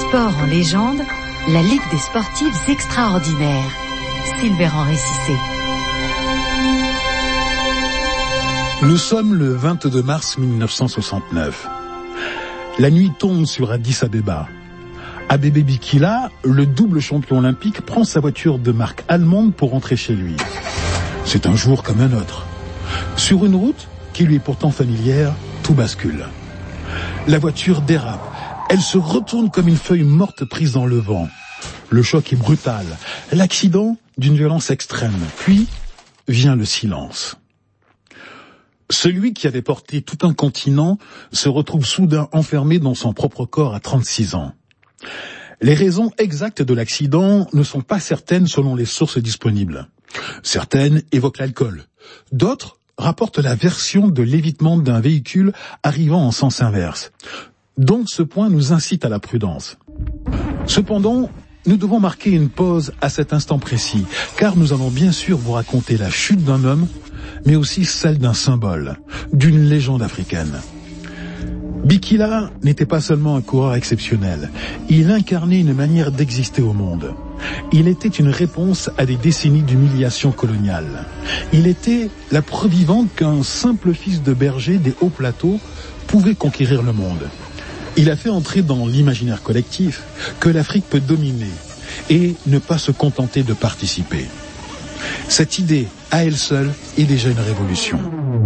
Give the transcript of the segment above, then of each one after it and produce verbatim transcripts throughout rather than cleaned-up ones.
Sport en légende, la Ligue des sportives extraordinaires. Sylvain Récissé. Nous sommes le vingt-deux mars mille neuf cent soixante-neuf. La nuit tombe sur Addis Abeba. Abebe Bikila, le double champion olympique, prend sa voiture de marque allemande pour rentrer chez lui. C'est un jour comme un autre. Sur une route qui lui est pourtant familière, tout bascule. La voiture dérape. Elle se retourne comme une feuille morte prise dans le vent. Le choc est brutal. L'accident d'une violence extrême. Puis vient le silence. Celui qui avait porté tout un continent se retrouve soudain enfermé dans son propre corps à trente-six ans. Les raisons exactes de l'accident ne sont pas certaines selon les sources disponibles. Certaines évoquent l'alcool. D'autres rapportent la version de l'évitement d'un véhicule arrivant en sens inverse. Donc ce point nous incite à la prudence. Cependant, nous devons marquer une pause à cet instant précis, car nous allons bien sûr vous raconter la chute d'un homme, mais aussi celle d'un symbole, d'une légende africaine. Bikila n'était pas seulement un coureur exceptionnel, il incarnait une manière d'exister au monde. Il était une réponse à des décennies d'humiliation coloniale. Il était la preuve vivante qu'un simple fils de berger des hauts plateaux pouvait conquérir le monde. Il a fait entrer dans l'imaginaire collectif que l'Afrique peut dominer et ne pas se contenter de participer. Cette idée, à elle seule, est déjà une révolution.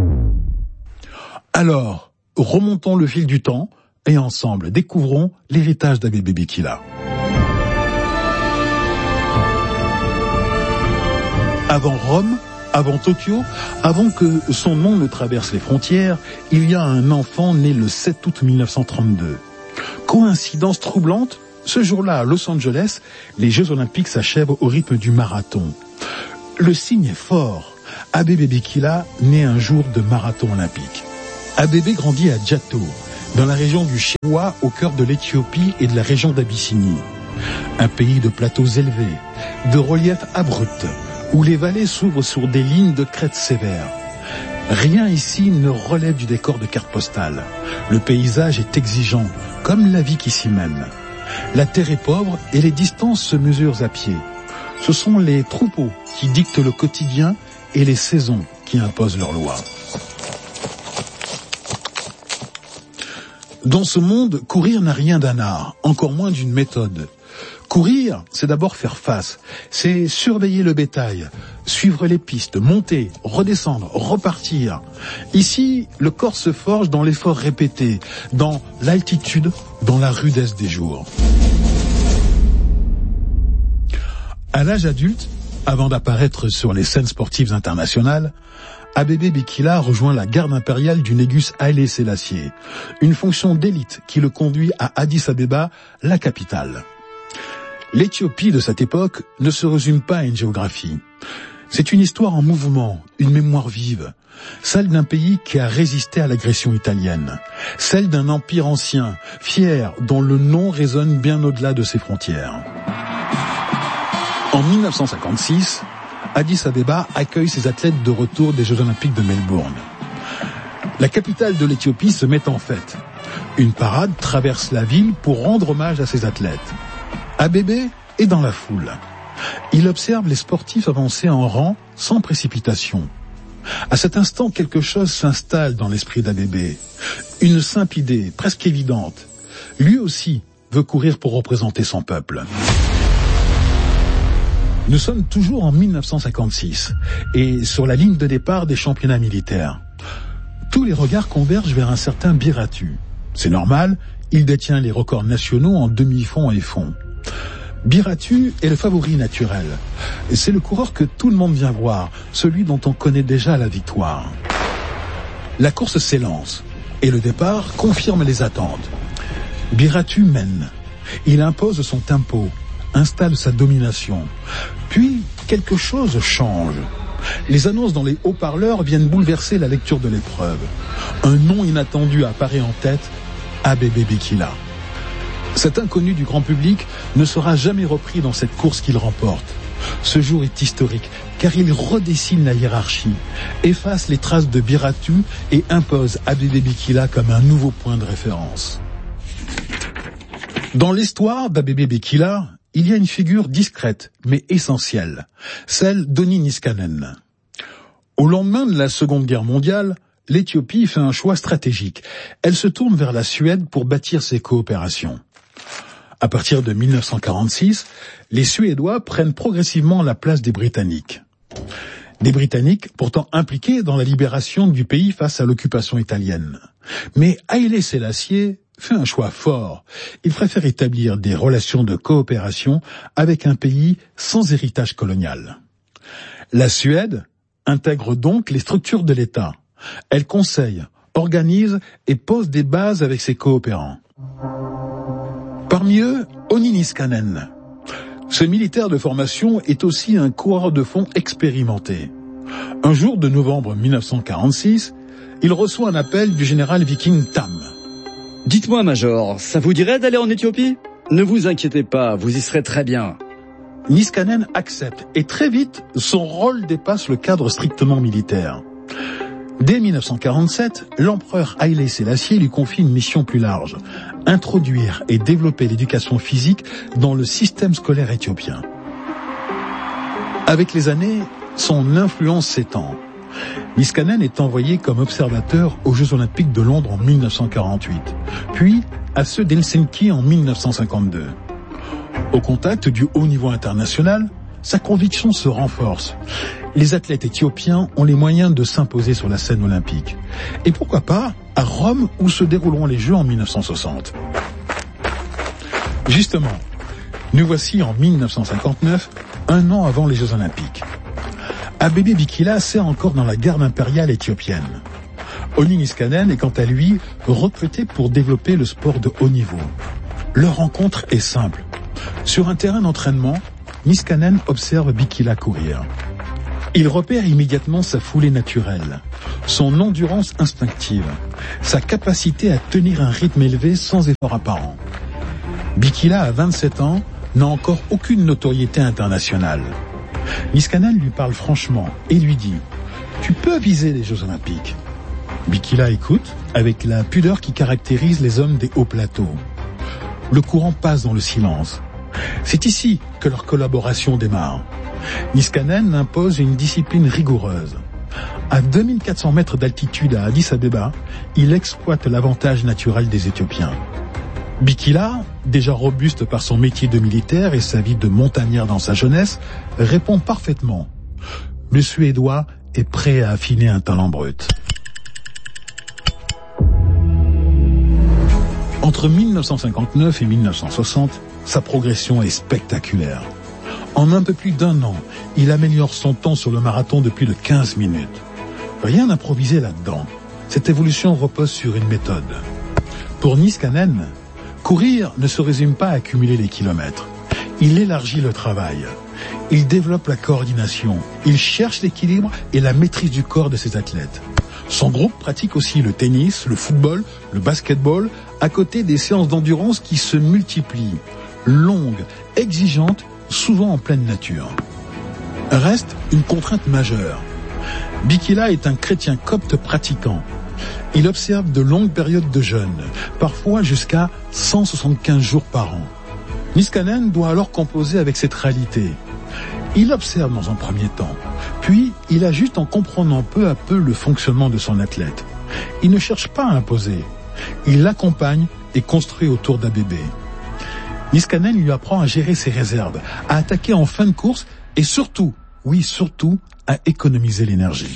Alors, remontons le fil du temps et ensemble découvrons l'héritage d'Abebe Bikila. Avant Rome, avant Tokyo, avant que son nom ne traverse les frontières, il y a un enfant né le sept août mille neuf cent trente-deux. Coïncidence troublante, ce jour-là à Los Angeles, les Jeux Olympiques s'achèvent au rythme du marathon. Le signe est fort. Abebe Bikila naît un jour de marathon olympique. Abebe grandit à Djato, dans la région du Shewa, au cœur de l'Éthiopie et de la région d'Abyssinie. Un pays de plateaux élevés, de reliefs abrupts, où les vallées s'ouvrent sur des lignes de crêtes sévères. Rien ici ne relève du décor de carte postale. Le paysage est exigeant, comme la vie qui s'y mène. La terre est pauvre et les distances se mesurent à pied. Ce sont les troupeaux qui dictent le quotidien et les saisons qui imposent leurs lois. Dans ce monde, courir n'a rien d'un art, encore moins d'une méthode. Courir, c'est d'abord faire face, c'est surveiller le bétail, suivre les pistes, monter, redescendre, repartir. Ici, le corps se forge dans l'effort répété, dans l'altitude, dans la rudesse des jours. À l'âge adulte, avant d'apparaître sur les scènes sportives internationales, Abebe Bikila rejoint la garde impériale du Négus Haïlé Sélassié, une fonction d'élite qui le conduit à Addis Abeba, la capitale. L'Éthiopie de cette époque ne se résume pas à une géographie. C'est une histoire en mouvement, une mémoire vive, celle d'un pays qui a résisté à l'agression italienne, celle d'un empire ancien, fier, dont le nom résonne bien au-delà de ses frontières. En mille neuf cent cinquante-six, Addis Abeba accueille ses athlètes de retour des Jeux Olympiques de Melbourne. La capitale de l'Éthiopie se met en fête. Une parade traverse la ville pour rendre hommage à ses athlètes. Abebe est dans la foule. Il observe les sportifs avancer en rang sans précipitation. À cet instant, quelque chose s'installe dans l'esprit d'Abebe. Une simple idée, presque évidente. Lui aussi veut courir pour représenter son peuple. Nous sommes toujours en mille neuf cent cinquante-six et sur la ligne de départ des championnats militaires. Tous les regards convergent vers un certain Biratu. C'est normal, il détient les records nationaux en demi-fond et fond. Biratu est le favori naturel. C'est le coureur que tout le monde vient voir, celui dont on connaît déjà la victoire. La course s'élance et le départ confirme les attentes. Biratu mène. Il impose son tempo, installe sa domination. Puis, quelque chose change. Les annonces dans les haut-parleurs viennent bouleverser la lecture de l'épreuve. Un nom inattendu apparaît en tête, Abebe Bikila. Cet inconnu du grand public ne sera jamais repris dans cette course qu'il remporte. Ce jour est historique, car il redessine la hiérarchie, efface les traces de Biratu et impose Abebe Bikila comme un nouveau point de référence. Dans l'histoire d'Abebe Bikila, il y a une figure discrète, mais essentielle, celle d'Onni Niskanen. Au lendemain de la Seconde Guerre mondiale, l'Éthiopie fait un choix stratégique. Elle se tourne vers la Suède pour bâtir ses coopérations. À partir de mille neuf cent quarante-six, les Suédois prennent progressivement la place des Britanniques. Des Britanniques pourtant impliqués dans la libération du pays face à l'occupation italienne. Mais Haïlé Sélassié fait un choix fort. Il préfère établir des relations de coopération avec un pays sans héritage colonial. La Suède intègre donc les structures de l'État. Elle conseille, organise et pose des bases avec ses coopérants. Parmi eux, Onni Niskanen. Ce militaire de formation est aussi un coureur de fond expérimenté. Un jour de novembre mille neuf cent quarante-six, il reçoit un appel du général viking Tam. « Dites-moi, Major, ça vous dirait d'aller en Éthiopie ? Ne vous inquiétez pas, vous y serez très bien. » Niskanen accepte et très vite, son rôle dépasse le cadre strictement militaire. Dès mille neuf cent quarante-sept, l'empereur Haïlé Sélassié lui confie une mission plus large, introduire et développer l'éducation physique dans le système scolaire éthiopien. Avec les années, son influence s'étend. Niskanen est envoyé comme observateur aux Jeux Olympiques de Londres en mille neuf cent quarante-huit, puis à ceux d'Helsinki en mille neuf cent cinquante-deux. Au contact du haut niveau international, sa conviction se renforce. Les athlètes éthiopiens ont les moyens de s'imposer sur la scène olympique. Et pourquoi pas à Rome où se dérouleront les Jeux en mille neuf cent soixante. Justement, nous voici en mille neuf cent cinquante-neuf, un an avant les Jeux olympiques. Abebe Bikila sert encore dans la garde impériale éthiopienne. Onni Niskanen est quant à lui recruté pour développer le sport de haut niveau. Leur rencontre est simple. Sur un terrain d'entraînement, Niskanen observe Bikila courir. Il repère immédiatement sa foulée naturelle, son endurance instinctive, sa capacité à tenir un rythme élevé sans effort apparent. Bikila, à vingt-sept ans, n'a encore aucune notoriété internationale. Niskanen lui parle franchement et lui dit « Tu peux viser les Jeux Olympiques ». Bikila écoute avec la pudeur qui caractérise les hommes des hauts plateaux. Le courant passe dans le silence. C'est ici que leur collaboration démarre. Niskanen impose une discipline rigoureuse. À deux mille quatre cents mètres d'altitude à Addis Abeba, il exploite l'avantage naturel des Éthiopiens. Bikila, déjà robuste par son métier de militaire et sa vie de montagnard dans sa jeunesse, répond parfaitement. Le Suédois est prêt à affiner un talent brut. Entre mille neuf cent cinquante-neuf et mille neuf cent soixante, sa progression est spectaculaire. En un peu plus d'un an, il améliore son temps sur le marathon de plus de quinze minutes. Rien d'improvisé là-dedans. Cette évolution repose sur une méthode. Pour Niskanen, courir ne se résume pas à accumuler les kilomètres. Il élargit le travail. Il développe la coordination. Il cherche l'équilibre et la maîtrise du corps de ses athlètes. Son groupe pratique aussi le tennis, le football, le basketball, à côté des séances d'endurance qui se multiplient, longues, exigeantes, souvent en pleine nature. Reste une contrainte majeure. Bikila est un chrétien copte pratiquant. Il observe de longues périodes de jeûne, parfois jusqu'à cent soixante-quinze jours par an. Niskanen doit alors composer avec cette réalité. Il observe dans un premier temps, puis il ajuste en comprenant peu à peu le fonctionnement de son athlète. Il ne cherche pas à imposer. Il l'accompagne et construit autour d'Abebe. Niskanen lui apprend à gérer ses réserves, à attaquer en fin de course et surtout, oui surtout, à économiser l'énergie.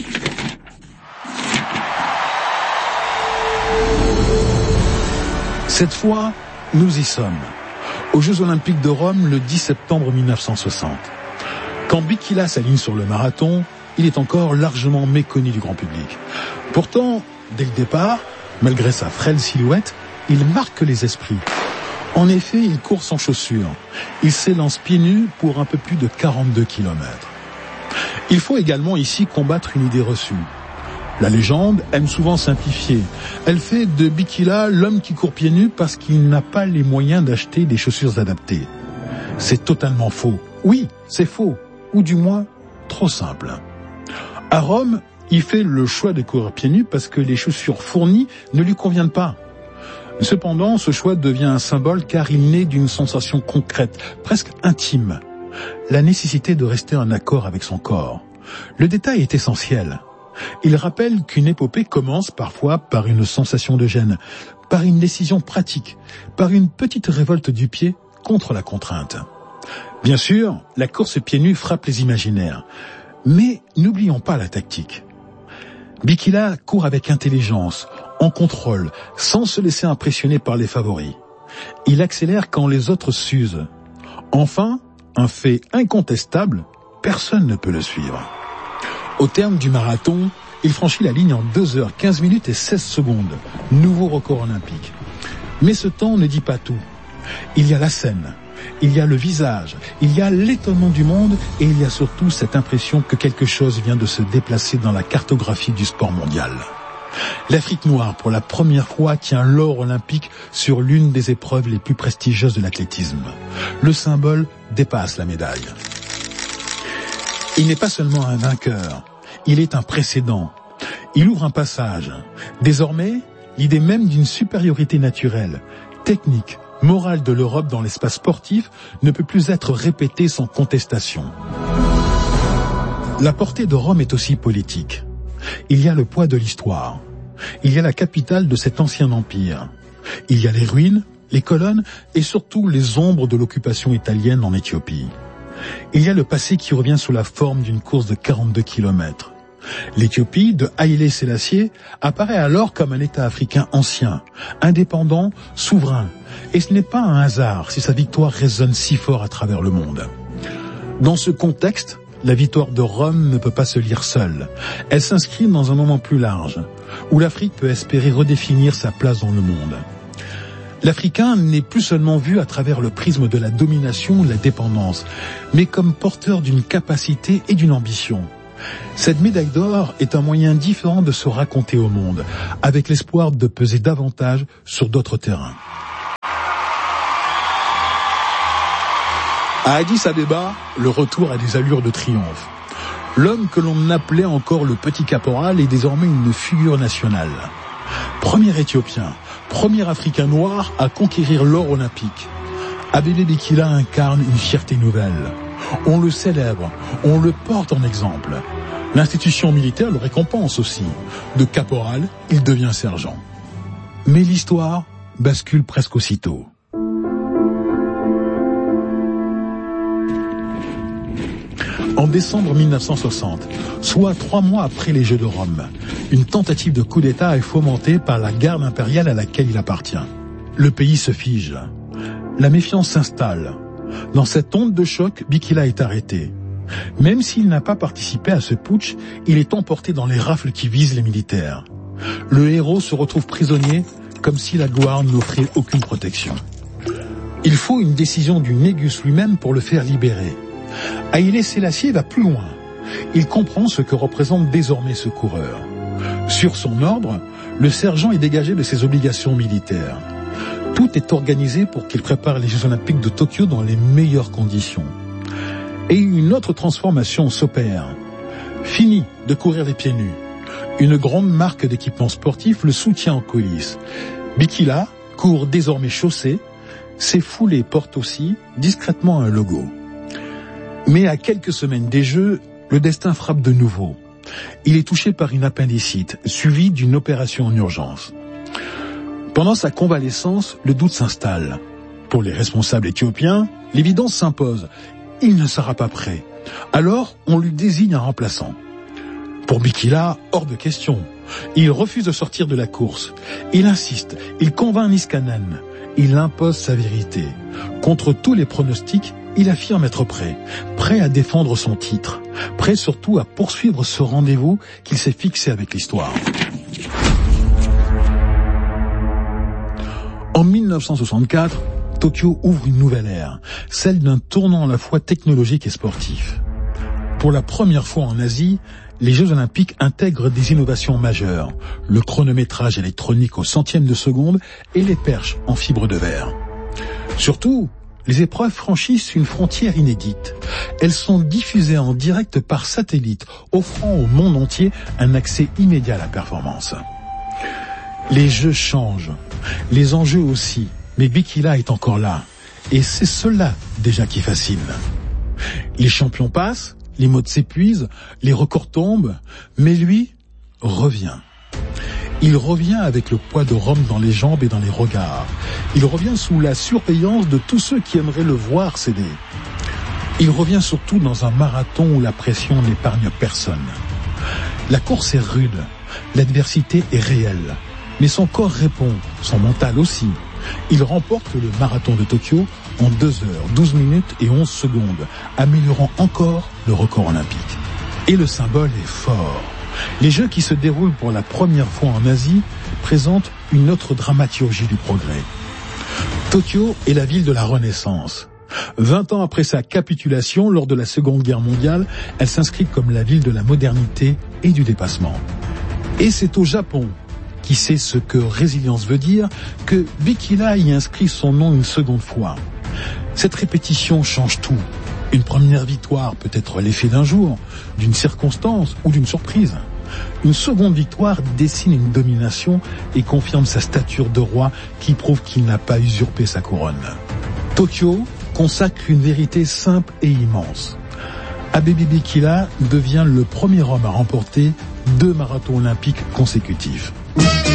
Cette fois, nous y sommes, aux Jeux Olympiques de Rome le dix septembre mille neuf cent soixante. Quand Bikila s'aligne sur le marathon, il est encore largement méconnu du grand public. Pourtant, dès le départ, malgré sa frêle silhouette, il marque les esprits. En effet, il court sans chaussures. Il s'élance pieds nus pour un peu plus de quarante-deux kilomètres. Il faut également ici combattre une idée reçue. La légende aime souvent simplifier. Elle fait de Bikila l'homme qui court pieds nus parce qu'il n'a pas les moyens d'acheter des chaussures adaptées. C'est totalement faux. Oui, c'est faux. Ou du moins, trop simple. À Rome, il fait le choix de courir pieds nus parce que les chaussures fournies ne lui conviennent pas. Cependant, ce choix devient un symbole car il naît d'une sensation concrète, presque intime. La nécessité de rester en accord avec son corps. Le détail est essentiel. Il rappelle qu'une épopée commence parfois par une sensation de gêne, par une décision pratique, par une petite révolte du pied contre la contrainte. Bien sûr, la course pieds nus frappe les imaginaires, mais n'oublions pas la tactique. Bikila court avec intelligence, en contrôle, sans se laisser impressionner par les favoris. Il accélère quand les autres s'usent. Enfin, un fait incontestable, personne ne peut le suivre. Au terme du marathon, il franchit la ligne en deux heures quinze minutes et seize secondes, nouveau record olympique. Mais ce temps ne dit pas tout. Il y a la scène, il y a le visage, il y a l'étonnement du monde et il y a surtout cette impression que quelque chose vient de se déplacer dans la cartographie du sport mondial. L'Afrique noire, pour la première fois, tient l'or olympique sur l'une des épreuves les plus prestigieuses de l'athlétisme. Le symbole dépasse la médaille. Il n'est pas seulement un vainqueur, il est un précédent. Il ouvre un passage. Désormais, l'idée même d'une supériorité naturelle, technique, morale de l'Europe dans l'espace sportif ne peut plus être répétée sans contestation. La portée de Rome est aussi politique. Il y a le poids de l'histoire. Il y a la capitale de cet ancien empire. Il y a les ruines, les colonnes et surtout les ombres de l'occupation italienne en Éthiopie. Il y a le passé qui revient sous la forme d'une course de quarante-deux kilomètres. L'Éthiopie de Haïlé Sélassié apparaît alors comme un État africain ancien, indépendant, souverain. Et ce n'est pas un hasard si sa victoire résonne si fort à travers le monde. Dans ce contexte, la victoire de Rome ne peut pas se lire seule. Elle s'inscrit dans un moment plus large, où l'Afrique peut espérer redéfinir sa place dans le monde. L'Africain n'est plus seulement vu à travers le prisme de la domination ou de la dépendance, mais comme porteur d'une capacité et d'une ambition. Cette médaille d'or est un moyen différent de se raconter au monde, avec l'espoir de peser davantage sur d'autres terrains. À Addis Abeba, le retour a des allures de triomphe. L'homme que l'on appelait encore le petit caporal est désormais une figure nationale. Premier Éthiopien, premier Africain noir à conquérir l'or olympique. Abebe Bikila incarne une fierté nouvelle. On le célèbre, on le porte en exemple. L'institution militaire le récompense aussi. De caporal, il devient sergent. Mais l'histoire bascule presque aussitôt. En décembre mille neuf cent soixante, soit trois mois après les Jeux de Rome, une tentative de coup d'État est fomentée par la garde impériale à laquelle il appartient. Le pays se fige. La méfiance s'installe. Dans cette onde de choc, Bikila est arrêté. Même s'il n'a pas participé à ce putsch, il est emporté dans les rafles qui visent les militaires. Le héros se retrouve prisonnier, comme si la gloire n'offrait aucune protection. Il faut une décision du Négus lui-même pour le faire libérer. Haïlé Sélassié va plus loin. Il comprend ce que représente désormais ce coureur. Sur son ordre, le sergent est dégagé de ses obligations militaires. Tout est organisé pour qu'il prépare les Jeux Olympiques de Tokyo dans les meilleures conditions. Et une autre transformation s'opère. Fini de courir les pieds nus. Une grande marque d'équipement sportif le soutient en coulisses. Bikila court désormais chaussé. Ses foulées portent aussi discrètement un logo. Mais à quelques semaines des Jeux, le destin frappe de nouveau. Il est touché par une appendicite, suivie d'une opération en urgence. Pendant sa convalescence, le doute s'installe. Pour les responsables éthiopiens, l'évidence s'impose. Il ne sera pas prêt. Alors, on lui désigne un remplaçant. Pour Bikila, hors de question. Il refuse de sortir de la course. Il insiste, il convainc Niskanen. Il impose sa vérité. Contre tous les pronostics, il affirme être prêt, prêt à défendre son titre, prêt surtout à poursuivre ce rendez-vous qu'il s'est fixé avec l'histoire. En mille neuf cent soixante-quatre, Tokyo ouvre une nouvelle ère, celle d'un tournant à la fois technologique et sportif. Pour la première fois en Asie, les Jeux Olympiques intègrent des innovations majeures, le chronométrage électronique au centième de seconde et les perches en fibre de verre. Surtout, les épreuves franchissent une frontière inédite. Elles sont diffusées en direct par satellite, offrant au monde entier un accès immédiat à la performance. Les jeux changent, les enjeux aussi, mais Bikila est encore là. Et c'est cela déjà qui fascine. Les champions passent, les modes s'épuisent, les records tombent, mais lui revient. Il revient avec le poids de Rome dans les jambes et dans les regards. Il revient sous la surveillance de tous ceux qui aimeraient le voir céder. Il revient surtout dans un marathon où la pression n'épargne personne. La course est rude, l'adversité est réelle, mais son corps répond, son mental aussi. Il remporte le marathon de Tokyo en deux heures, douze minutes et onze secondes, améliorant encore le record olympique. Et le symbole est fort. Les Jeux qui se déroulent pour la première fois en Asie présentent une autre dramaturgie du progrès. Tokyo est la ville de la Renaissance. Vingt ans après sa capitulation lors de la Seconde Guerre mondiale, elle s'inscrit comme la ville de la modernité et du dépassement. Et c'est au Japon, qui sait ce que résilience veut dire, que Bikila y inscrit son nom une seconde fois. Cette répétition change tout. Une première victoire peut être l'effet d'un jour, d'une circonstance ou d'une surprise. Une seconde victoire dessine une domination et confirme sa stature de roi qui prouve qu'il n'a pas usurpé sa couronne. Tokyo consacre une vérité simple et immense. Abebe Bikila devient le premier homme à remporter deux marathons olympiques consécutifs.